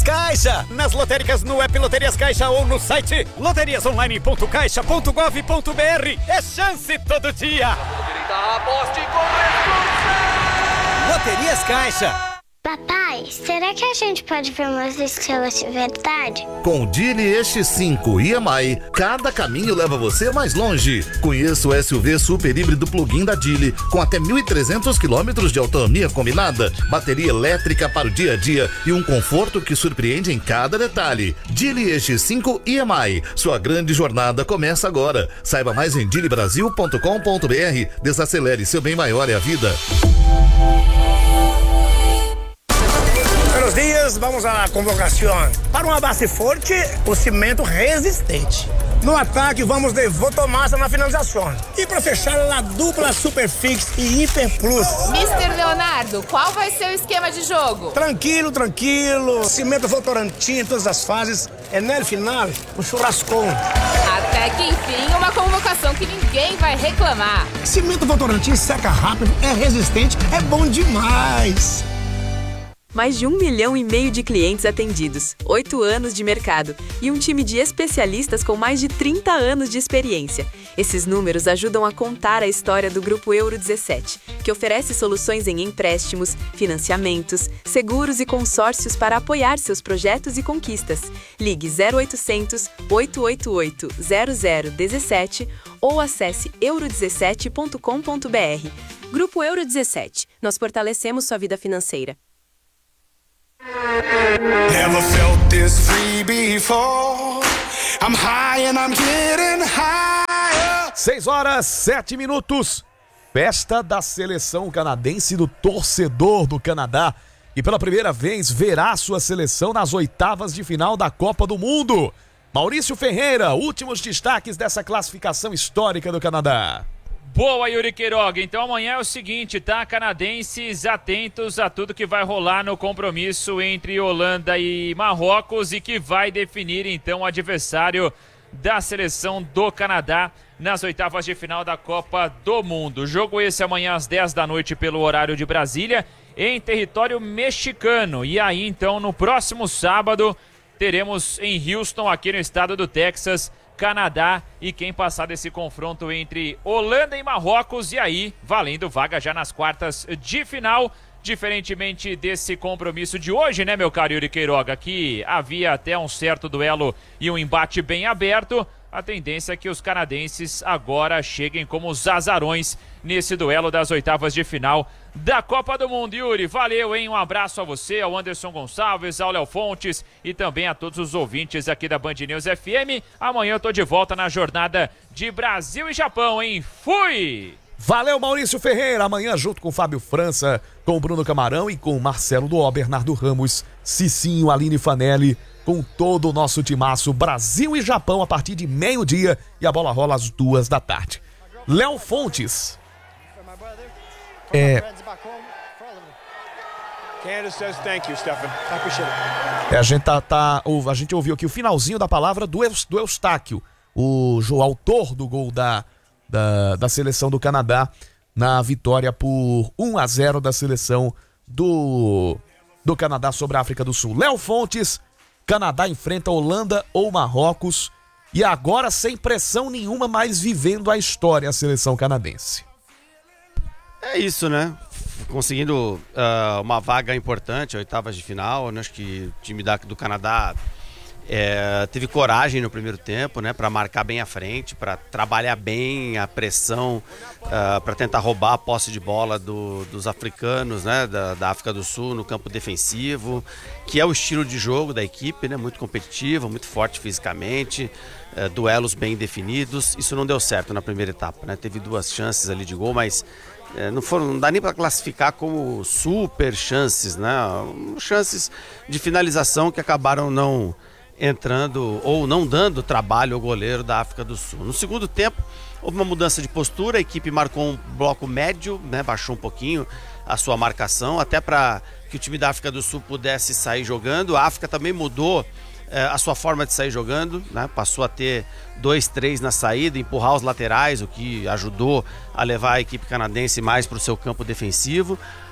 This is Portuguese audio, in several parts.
Caixa, nas lotéricas no app Loterias Caixa ou no site loteriasonline.caixa.gov.br. É chance todo dia. Loterias Caixa. Papai, será que a gente pode ver umas estrelas de verdade? Com o Geely X5 EMI, cada caminho leva você mais longe. Conheça o SUV super híbrido plug-in da Geely, com até 1.300 km de autonomia combinada, bateria elétrica para o dia a dia e um conforto que surpreende em cada detalhe. Geely X5 EMI, sua grande jornada começa agora. Saiba mais em geelybrasil.com.br. Desacelere, seu bem maior é a vida. Buenos dias, vamos à convocação. Para uma base forte, o cimento resistente. No ataque, vamos de Votomassa na finalização. E para fechar, a dupla Superfix e Hiper Plus. Mr. Leonardo, qual vai ser o esquema de jogo? Tranquilo. Cimento Votorantim em todas as fases. É no final, o churrascão. Até que enfim, uma convocação que ninguém vai reclamar. Cimento Votorantim seca rápido, é resistente, é bom demais. Mais de 1,5 milhão de clientes atendidos, 8 anos de mercado e um time de especialistas com mais de 30 anos de experiência. Esses números ajudam a contar a história do Grupo Euro 17, que oferece soluções em empréstimos, financiamentos, seguros e consórcios para apoiar seus projetos e conquistas. Ligue 0800 888 0017 ou acesse euro17.com.br. Grupo Euro 17. Nós fortalecemos sua vida financeira. Never felt this free before. I'm high and I'm getting higher. 6h07. Festa da seleção canadense do torcedor do Canadá, que pela primeira vez verá sua seleção nas oitavas de final da Copa do Mundo. Maurício Ferreira, últimos destaques dessa classificação histórica do Canadá. Boa, Yuri Queiroga. Então amanhã é o seguinte, tá? Canadenses atentos a tudo que vai rolar no compromisso entre Holanda e Marrocos e que vai definir então o adversário da seleção do Canadá nas oitavas de final da Copa do Mundo. Jogo esse amanhã às 10 da noite pelo horário de Brasília, em território mexicano. E aí então no próximo sábado teremos em Houston, aqui no estado do Texas, Canadá e quem passar desse confronto entre Holanda e Marrocos, e aí valendo vaga já nas quartas de final. Diferentemente desse compromisso de hoje, né, meu caro Yuri Queiroga, que havia até um certo duelo e um embate bem aberto, a tendência é que os canadenses agora cheguem como os azarões nesse duelo das oitavas de final da Copa do Mundo. Yuri, valeu, hein? Um abraço a você, ao Anderson Gonçalves, ao Léo Fontes e também a todos os ouvintes aqui da Band News FM. Amanhã eu tô de volta na jornada de Brasil e Japão, hein? Fui! Valeu, Maurício Ferreira. Amanhã junto com Fábio França, com o Bruno Camarão e com o Marcelo Duó, Bernardo Ramos, Cicinho, Aline Fanelli, com todo o nosso timaço Brasil e Japão a partir de meio-dia e a bola rola às 2 da tarde. Léo Fontes. A gente ouviu aqui o finalzinho da palavra do Eustáquio, o autor do gol da seleção do Canadá na vitória por 1-0 da seleção do Canadá sobre a África do Sul. Léo Fontes, Canadá enfrenta Holanda ou Marrocos e agora sem pressão nenhuma, mas vivendo a história a seleção canadense. É isso, né? Conseguindo uma vaga importante, oitavas de final, né? Acho que o time do Canadá teve coragem no primeiro tempo, né, para marcar bem à frente, para trabalhar bem a pressão, para tentar roubar a posse de bola dos africanos, né, da África do Sul no campo defensivo, que é o estilo de jogo da equipe, né, muito competitivo, muito forte fisicamente, duelos bem definidos. Isso não deu certo na primeira etapa, né? Teve 2 chances ali de gol, mas não dá nem para classificar como super chances, né? Chances de finalização que acabaram não entrando ou não dando trabalho ao goleiro da África do Sul. No segundo tempo, houve uma mudança de postura, a equipe marcou um bloco médio, né, baixou um pouquinho a sua marcação, até para que o time da África do Sul pudesse sair jogando. A África também mudou a sua forma de sair jogando, né, passou a ter 2-3 na saída, empurrar os laterais, o que ajudou a levar a equipe canadense mais para o seu campo defensivo.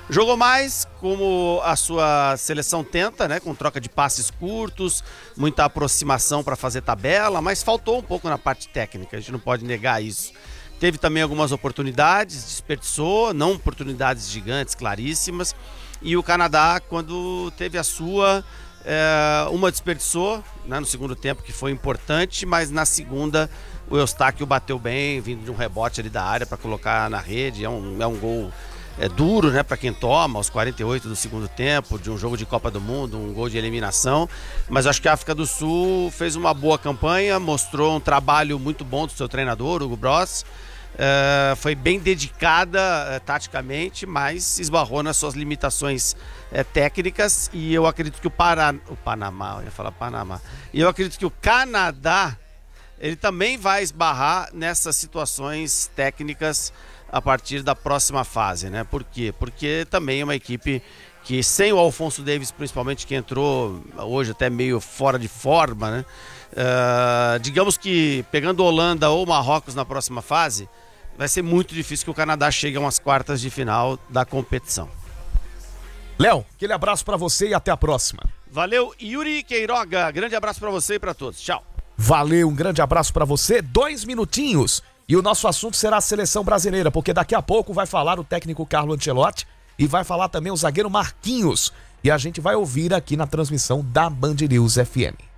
Jogou mais, como a sua seleção tenta, né? Com troca de passes curtos, muita aproximação para fazer tabela, mas faltou um pouco na parte técnica, a gente não pode negar isso. Teve também algumas oportunidades, desperdiçou, não oportunidades gigantes, claríssimas. E o Canadá, quando teve a sua, uma desperdiçou, né, no segundo tempo, que foi importante, mas na segunda o Eustáquio bateu bem, vindo de um rebote ali da área para colocar na rede. É um gol duro, né, para quem toma, aos 48 do segundo tempo, de um jogo de Copa do Mundo, um gol de eliminação. Mas acho que a África do Sul fez uma boa campanha, mostrou um trabalho muito bom do seu treinador, Hugo Bross. Foi bem dedicada taticamente, mas esbarrou nas suas limitações técnicas, e eu acredito que o Panamá, eu ia falar Panamá, e eu acredito que o Canadá, ele também vai esbarrar nessas situações técnicas a partir da próxima fase, né? Por quê? Porque também é uma equipe que, sem o Alphonso Davies principalmente, que entrou hoje até meio fora de forma, né? Digamos que pegando Holanda ou Marrocos na próxima fase, vai ser muito difícil que o Canadá chegue a umas quartas de final da competição. Léo, aquele abraço pra você e até a próxima. Valeu, Yuri Queiroga, grande abraço pra você e pra todos, tchau. Valeu, um grande abraço pra você, 2 minutinhos e o nosso assunto será a seleção brasileira, porque daqui a pouco vai falar o técnico Carlo Ancelotti e vai falar também o zagueiro Marquinhos, e a gente vai ouvir aqui na transmissão da Band News FM.